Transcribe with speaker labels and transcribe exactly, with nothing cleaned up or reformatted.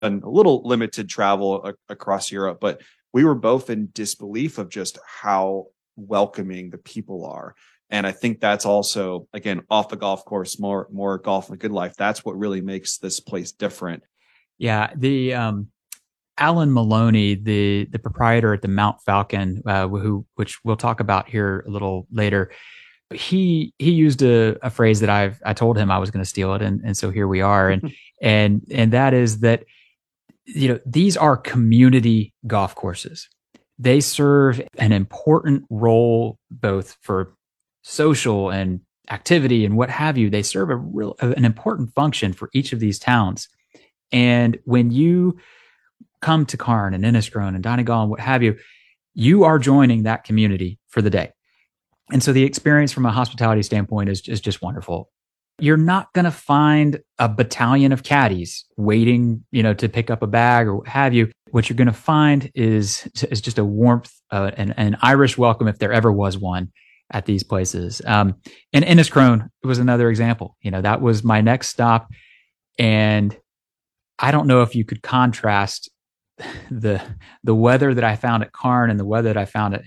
Speaker 1: done a little limited travel a- across Europe, but we were both in disbelief of just how welcoming the people are. And I think that's also, again, off the golf course, more more golf and good life. That's what really makes this place different.
Speaker 2: Yeah, the um, Alan Maloney, the the proprietor at the Mount Falcon, uh, who which we'll talk about here a little later, he he used a, a phrase that I've I told him I was going to steal it, and and so here we are, and and and that is that, you know, these are community golf courses. They serve an important role both for social and activity and what have you. They serve a real an important function for each of these towns. And when you come to Carn and Enniscrone and Donegal and what have you, you are joining that community for the day. And so the experience from a hospitality standpoint is, is just wonderful. You're not going to find a battalion of caddies waiting, you know, to pick up a bag or what have you. What you're going to find is, is just a warmth, uh, and an Irish welcome, if there ever was one, at these places. Um, and Enniscrone was another example. You know, that was my next stop. And I don't know if you could contrast the the weather that I found at Carn and the weather that I found at